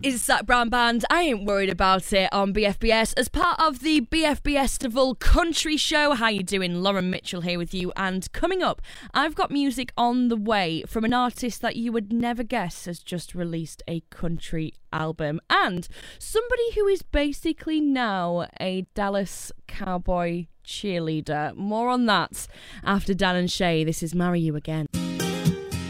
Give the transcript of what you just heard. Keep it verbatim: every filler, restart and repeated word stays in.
It's Zach Brown Band. I ain't worried about it on B F B S as part of the B F B Festival Country Show. How you doing? Lauren Mitchell here with you. And coming up, I've got music on the way from an artist that you would never guess has just released a country album, and somebody who is basically now a Dallas Cowboy cheerleader. More on that after Dan and Shay. This is Marry You Again.